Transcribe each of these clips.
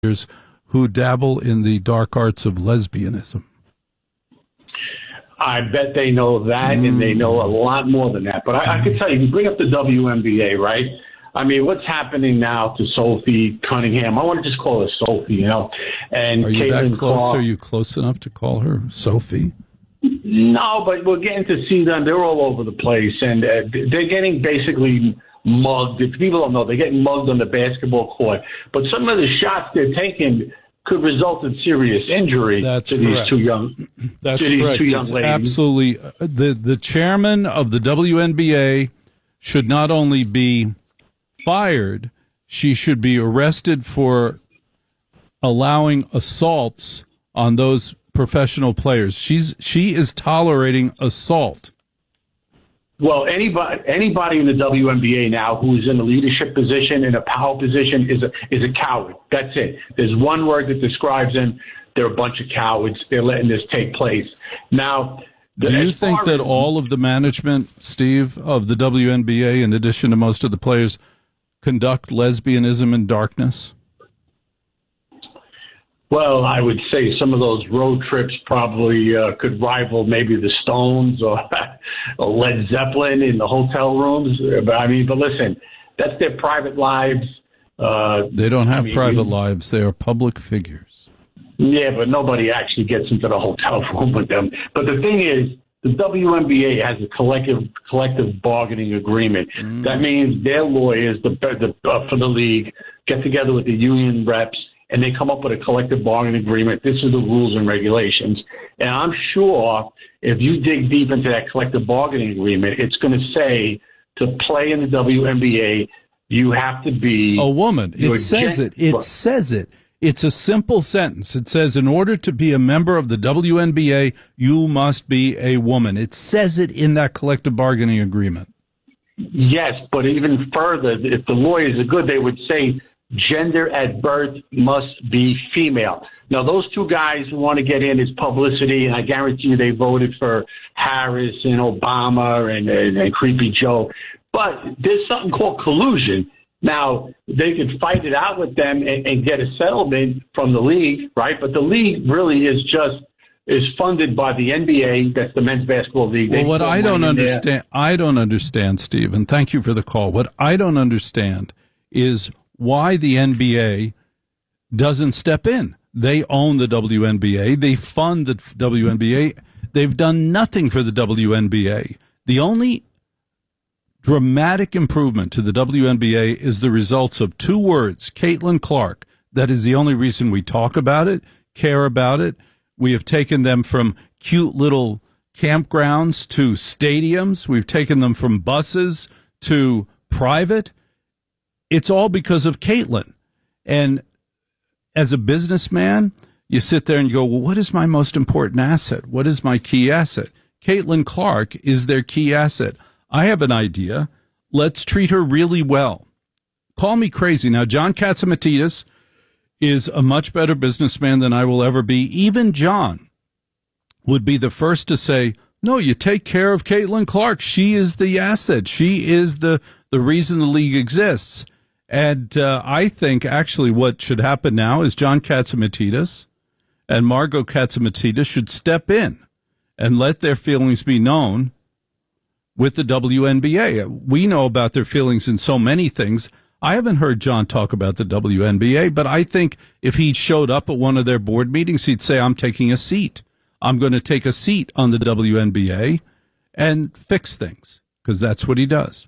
who dabble in the dark arts of lesbianism? I bet they know that, and they know a lot more than that. But I can tell you, you bring up the WNBA, right? I mean, what's happening now to Sophie Cunningham? I want to just call her Sophie, And are you Caitlin that close? Clark. Are you close enough to call her Sophie? No, but we're getting to see them. They're all over the place, and they're getting basically mugged. If people don't know, they're getting mugged on the basketball court. But some of the shots they're taking could result in serious injury to these two young. That's correct. Two young it's ladies. Absolutely, the chairman of the WNBA should not only be fired, she should be arrested for allowing assaults on those professional players. She is tolerating assault. Well, anybody in the WNBA now who is in a leadership position, in a power position, is a coward. That's it. There's one word that describes them. They're a bunch of cowards. They're letting this take place. Now, do you think that all of the management, Steve, of the WNBA, in addition to most of the players, conduct lesbianism in darkness? Well, I would say some of those road trips probably could rival maybe the Stones or Led Zeppelin in the hotel rooms. But listen, that's their private lives. They don't have private lives. They are public figures. Yeah, but nobody actually gets into the hotel room with them. But the thing is, the WNBA has a collective bargaining agreement. That means their lawyers, for the league, get together with the union reps, and they come up with a collective bargaining agreement. This is the rules and regulations. And I'm sure if you dig deep into that collective bargaining agreement, it's going to say to play in the WNBA, you have to be a woman. It says it. It says it. It's a simple sentence. It says, in order to be a member of the WNBA, you must be a woman. It says it in that collective bargaining agreement. Yes, but even further, if the lawyers are good, they would say gender at birth must be female. Now, those two guys who want to get in is publicity, and I guarantee you they voted for Harris and Obama and Creepy Joe. But there's something called collusion. Now, they could fight it out with them and get a settlement from the league, right? But the league really is funded by the NBA. That's the men's basketball league. Well, what I don't understand, Steve, and thank you for the call. What I don't understand is why the NBA doesn't step in. They own the WNBA. They fund the WNBA. They've done nothing for the WNBA. The only dramatic improvement to the WNBA is the results of two words, Caitlin Clark. That is the only reason we talk about it, care about it. We have taken them from cute little campgrounds to stadiums. We've taken them from buses to private. It's all because of Caitlin. And as a businessman, you sit there and you go, well, what is my most important asset? What is my key asset? Caitlin Clark is their key asset. I have an idea. Let's treat her really well. Call me crazy. Now, John Catsimatidis is a much better businessman than I will ever be. Even John would be the first to say, no, you take care of Caitlin Clark. She is the asset. She is the reason the league exists. And I think actually what should happen now is John Catsimatidis and Margot Catsimatidis should step in and let their feelings be known with the WNBA. We know about their feelings in so many things. I haven't heard John talk about the WNBA, but I think if he showed up at one of their board meetings, he'd say, I'm taking a seat. I'm going to take a seat on the WNBA and fix things, because that's what he does.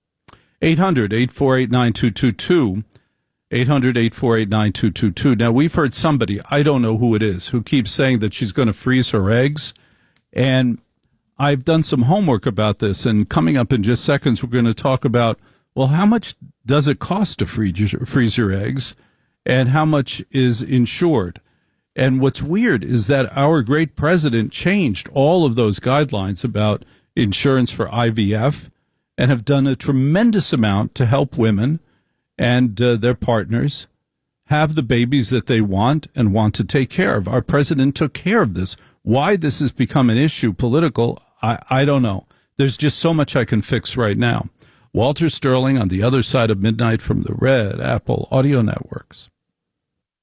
800-848-9222, 800-848-9222. Now, we've heard somebody, I don't know who it is, who keeps saying that she's going to freeze her eggs, and I've done some homework about this, and coming up in just seconds, we're going to talk about, well, how much does it cost to freeze your eggs, and how much is insured? And what's weird is that our great president changed all of those guidelines about insurance for IVF and have done a tremendous amount to help women and their partners have the babies that they want and want to take care of. Our president took care of this. Why this has become an issue political, I don't know. There's just so much I can fix right now. Walter Sterling on the other side of midnight from the Red Apple Audio Networks.